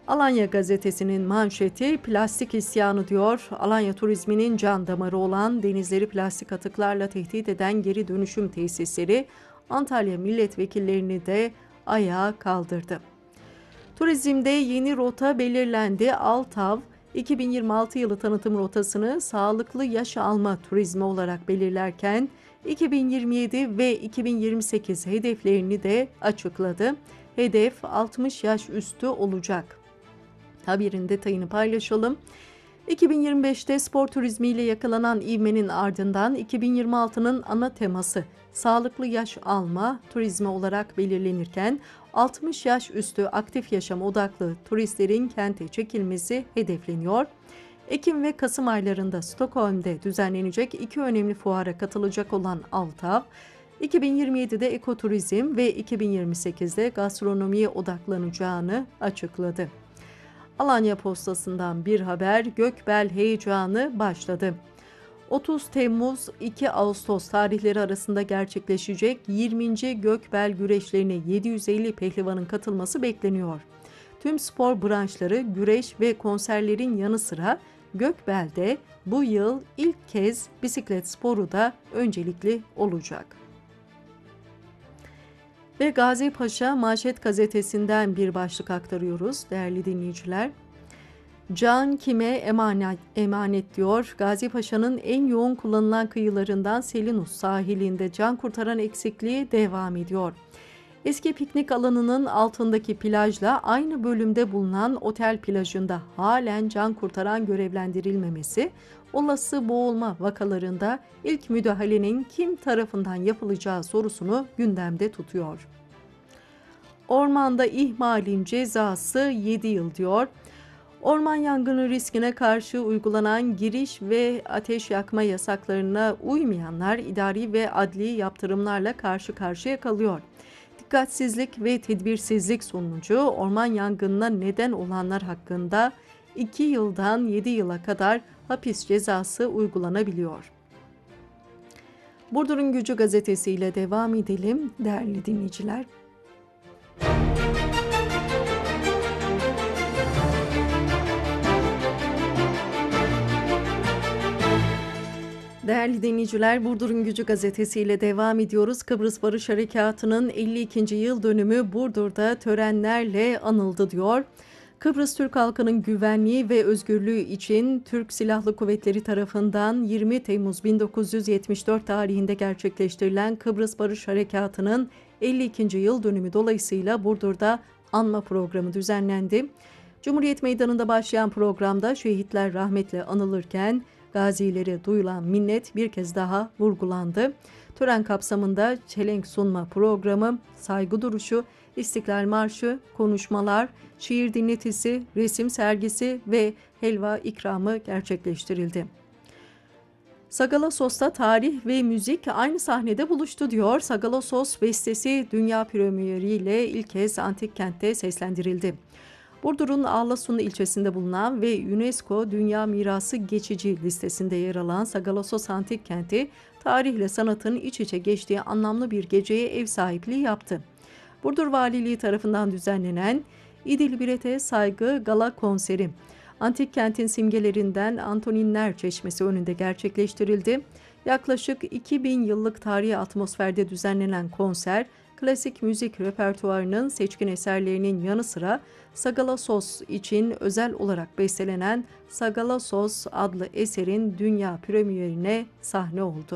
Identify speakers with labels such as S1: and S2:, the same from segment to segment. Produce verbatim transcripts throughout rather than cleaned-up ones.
S1: Alanya gazetesinin manşeti plastik isyanı diyor. Alanya turizminin can damarı olan denizleri plastik atıklarla tehdit eden geri dönüşüm tesisleri Antalya milletvekillerini de ayağa kaldırdı. Turizmde yeni rota belirlendi. Altav, iki bin yirmi altı yılı tanıtım rotasını sağlıklı yaş alma turizmi olarak belirlerken iki bin yirmi yedi ve iki bin yirmi sekiz hedeflerini de açıkladı. Hedef altmış yaş üstü olacak. Haberin detayını paylaşalım. iki bin yirmi beşte spor turizmiyle yakalanan ivmenin ardından iki bin yirmi altının ana teması sağlıklı yaş alma turizmi olarak belirlenirken altmış yaş üstü aktif yaşam odaklı turistlerin kente çekilmesi hedefleniyor. Ekim ve Kasım aylarında Stockholm'de düzenlenecek iki önemli fuara katılacak olan Altav, iki bin yirmi yedide ekoturizm ve iki bin yirmi sekizde gastronomiye odaklanacağını açıkladı. Alanya Postası'ndan bir haber, Gökbel heyecanı başladı. otuz Temmuz iki Ağustos tarihleri arasında gerçekleşecek yirminci Gökbel güreşlerine yedi yüz elli pehlivanın katılması bekleniyor. Tüm spor branşları güreş ve konserlerin yanı sıra Gökbel'de bu yıl ilk kez bisiklet sporu da öncelikli olacak. Ve Gazi Paşa Manşet gazetesinden bir başlık aktarıyoruz değerli dinleyiciler. Can kime emanet, emanet diyor. Gazi Paşa'nın en yoğun kullanılan kıyılarından Selinus sahilinde can kurtaran eksikliği devam ediyor. Eski piknik alanının altındaki plajla aynı bölümde bulunan otel plajında halen can kurtaran görevlendirilmemesi, olası boğulma vakalarında ilk müdahalenin kim tarafından yapılacağı sorusunu gündemde tutuyor. Ormanda ihmalin cezası yedi yıl diyor. Orman yangını riskine karşı uygulanan giriş ve ateş yakma yasaklarına uymayanlar idari ve adli yaptırımlarla karşı karşıya kalıyor. Dikkatsizlik ve tedbirsizlik sonucu orman yangınına neden olanlar hakkında iki yıldan yedi yıla kadar hapis cezası uygulanabiliyor. Burdur'un Gücü gazetesiyle devam edelim değerli dinleyiciler. Değerli dinleyiciler, Burdur'un Gücü gazetesiyle devam ediyoruz. Kıbrıs Barış Harekatı'nın elli ikinci yıl dönümü Burdur'da törenlerle anıldı diyor. Kıbrıs Türk halkının güvenliği ve özgürlüğü için Türk Silahlı Kuvvetleri tarafından yirmi Temmuz bin dokuz yüz yetmiş dört tarihinde gerçekleştirilen Kıbrıs Barış Harekatı'nın elli ikinci yıl dönümü dolayısıyla Burdur'da anma programı düzenlendi. Cumhuriyet Meydanı'nda başlayan programda şehitler rahmetle anılırken gazilere duyulan minnet bir kez daha vurgulandı. Tören kapsamında çelenk sunma programı, saygı duruşu, İstiklal Marşı, konuşmalar, şiir dinletisi, resim sergisi ve helva ikramı gerçekleştirildi. Sagalasos'ta tarih ve müzik aynı sahnede buluştu diyor. Sagalasos bestesi dünya premieriyle ilk kez antik kentte seslendirildi. Burdur'un Ağlasun ilçesinde bulunan ve UNESCO Dünya Mirası geçici listesinde yer alan Sagalassos Antik Kenti, tarihle sanatın iç içe geçtiği anlamlı bir geceye ev sahipliği yaptı. Burdur Valiliği tarafından düzenlenen İdilbiret'e Saygı Gala Konseri, antik kentin simgelerinden Antoninler Çeşmesi önünde gerçekleştirildi. Yaklaşık iki bin yıllık tarihi atmosferde düzenlenen konser, klasik müzik repertuarının seçkin eserlerinin yanı sıra Sagalassos için özel olarak bestelenen Sagalassos adlı eserin dünya premierine sahne oldu.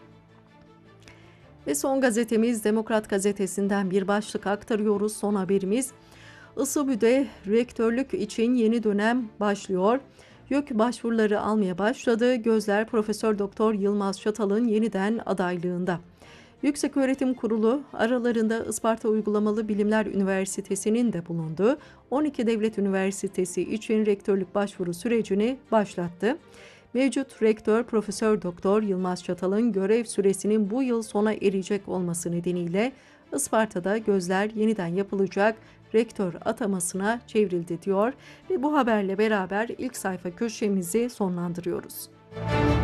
S1: Ve son gazetemiz Demokrat Gazetesi'nden bir başlık aktarıyoruz. Son haberimiz, İSİBÜ'de rektörlük için yeni dönem başlıyor. YÖK başvuruları almaya başladı. Gözler Profesör Doktor Yılmaz Çatal'ın yeniden adaylığında. Yükseköğretim Kurulu aralarında Isparta Uygulamalı Bilimler Üniversitesi'nin de bulunduğu on iki devlet üniversitesi için rektörlük başvuru sürecini başlattı. Mevcut rektör Profesör Doktor Yılmaz Çatal'ın görev süresinin bu yıl sona erecek olması nedeniyle Isparta'da gözler yeniden yapılacak rektör atamasına çevrildi diyor ve bu haberle beraber ilk sayfa köşemizi sonlandırıyoruz.